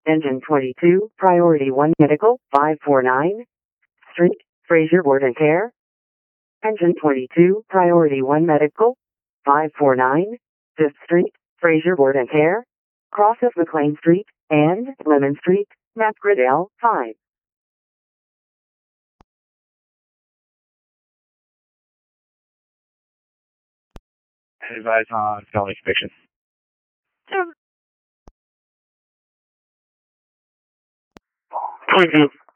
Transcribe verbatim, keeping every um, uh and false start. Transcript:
Engine twenty-two, Priority one Medical, five forty-nine. Street, Fraser Ward and Care. Engine twenty-two, Priority one Medical, five forty-nine. fifth Street, Fraser Ward and Care. Cross of McLean Street, and Lemon Street, Matt Griddell, five. Advise on felony conviction. twenty-two.